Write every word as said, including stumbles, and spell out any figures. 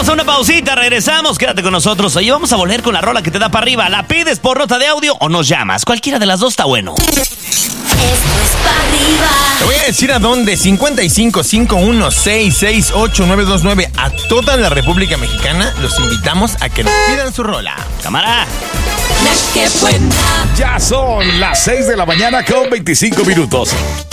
Vamos a una pausita, regresamos, quédate con nosotros. Hoy vamos a volver con la rola que te da para arriba. ¿La pides por nota de audio o nos llamas? Cualquiera de las dos está bueno. Esto es para arriba. Te voy a decir a dónde. cincuenta y cinco, cincuenta y uno, sesenta y seis, ocho nueve dos nueve. A toda la República Mexicana los invitamos a que nos pidan su rola. Cámara. La que buena. Ya son las seis de la mañana con veinticinco minutos.